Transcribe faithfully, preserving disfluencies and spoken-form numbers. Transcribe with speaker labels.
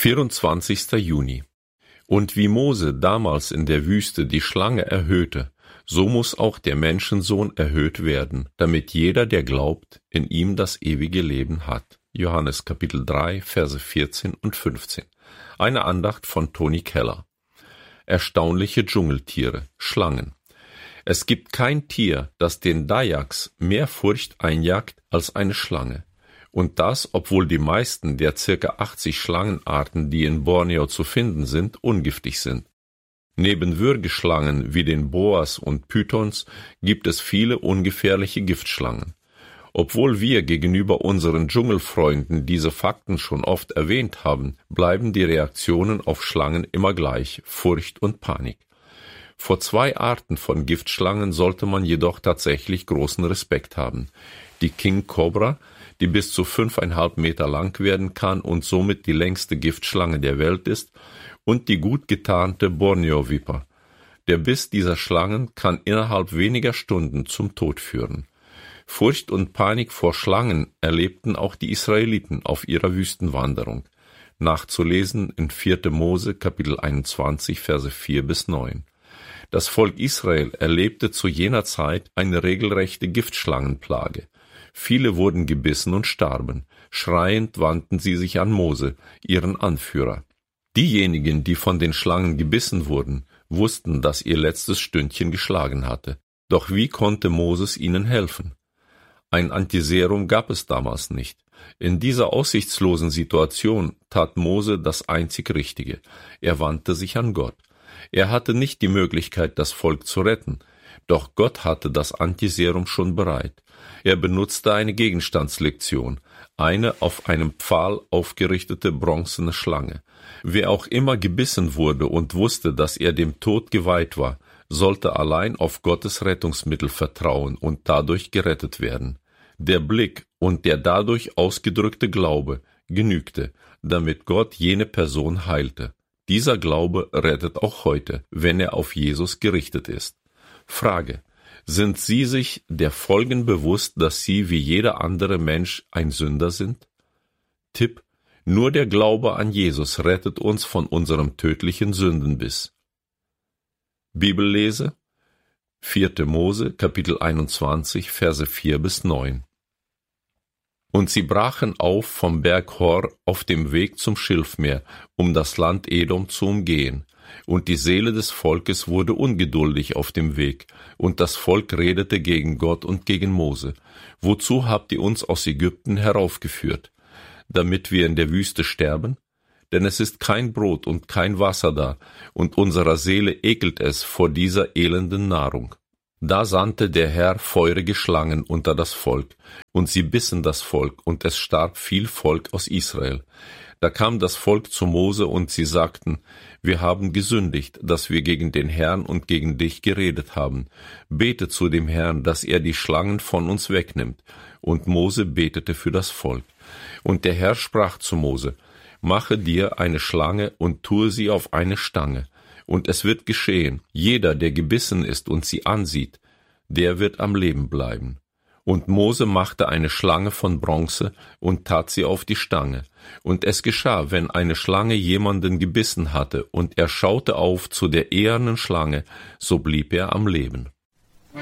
Speaker 1: vierundzwanzigster Juni. Und wie Mose damals in der Wüste die Schlange erhöhte, so muss auch der Menschensohn erhöht werden, damit jeder, der glaubt, in ihm das ewige Leben hat. Johannes Kapitel drei, Verse vierzehn und fünfzehn. Eine Andacht von Toni Keller. Erstaunliche Dschungeltiere, Schlangen. Es gibt kein Tier, das den Dayaks mehr Furcht einjagt als eine Schlange. Und das, obwohl die meisten der circa achtzig Schlangenarten, die in Borneo zu finden sind, ungiftig sind. Neben Würgeschlangen wie den Boas und Pythons gibt es viele ungefährliche Giftschlangen. Obwohl wir gegenüber unseren Dschungelfreunden diese Fakten schon oft erwähnt haben, bleiben die Reaktionen auf Schlangen immer gleich: Furcht und Panik. Vor zwei Arten von Giftschlangen sollte man jedoch tatsächlich großen Respekt haben. Die King Cobra, die bis zu fünfeinhalb Meter lang werden kann und somit die längste Giftschlange der Welt ist, und die gut getarnte Borneo-Viper. Der Biss dieser Schlangen kann innerhalb weniger Stunden zum Tod führen. Furcht und Panik vor Schlangen erlebten auch die Israeliten auf ihrer Wüstenwanderung. Nachzulesen in vierter Mose Kapitel einundzwanzig, Verse vier bis neun. Das Volk Israel erlebte zu jener Zeit eine regelrechte Giftschlangenplage. Viele wurden gebissen und starben. Schreiend wandten sie sich an Mose, ihren Anführer. Diejenigen, die von den Schlangen gebissen wurden, wussten, dass ihr letztes Stündchen geschlagen hatte. Doch wie konnte Moses ihnen helfen? Ein Antiserum gab es damals nicht. In dieser aussichtslosen Situation tat Mose das einzig Richtige. Er wandte sich an Gott. Er hatte nicht die Möglichkeit, das Volk zu retten, doch Gott hatte das Antiserum schon bereit. Er benutzte eine Gegenstandslektion, eine auf einem Pfahl aufgerichtete bronzene Schlange. Wer auch immer gebissen wurde und wusste, dass er dem Tod geweiht war, sollte allein auf Gottes Rettungsmittel vertrauen und dadurch gerettet werden. Der Blick und der dadurch ausgedrückte Glaube genügte, damit Gott jene Person heilte. Dieser Glaube rettet auch heute, wenn er auf Jesus gerichtet ist. Frage: Sind Sie sich der Folgen bewusst, dass Sie wie jeder andere Mensch ein Sünder sind? Tipp: Nur der Glaube an Jesus rettet uns von unserem tödlichen Sündenbiss. Bibellese: vierter Mose, Kapitel einundzwanzig, Verse vier bis neun. Und sie brachen auf vom Berg Hor auf dem Weg zum Schilfmeer, um das Land Edom zu umgehen. Und die Seele des Volkes wurde ungeduldig auf dem Weg, und das Volk redete gegen Gott und gegen Mose: Wozu habt ihr uns aus Ägypten heraufgeführt? Damit wir in der Wüste sterben? Denn es ist kein Brot und kein Wasser da, und unserer Seele ekelt es vor dieser elenden Nahrung. Da sandte der Herr feurige Schlangen unter das Volk, und sie bissen das Volk, und es starb viel Volk aus Israel. Da kam das Volk zu Mose, und sie sagten: Wir haben gesündigt, dass wir gegen den Herrn und gegen dich geredet haben. Bete zu dem Herrn, dass er die Schlangen von uns wegnimmt. Und Mose betete für das Volk. Und der Herr sprach zu Mose: Mache dir eine Schlange und tue sie auf eine Stange. Und es wird geschehen, jeder, der gebissen ist und sie ansieht, der wird am Leben bleiben. Und Mose machte eine Schlange von Bronze und tat sie auf die Stange. Und es geschah, wenn eine Schlange jemanden gebissen hatte, und er schaute auf zu der ehernen Schlange, so blieb er am Leben.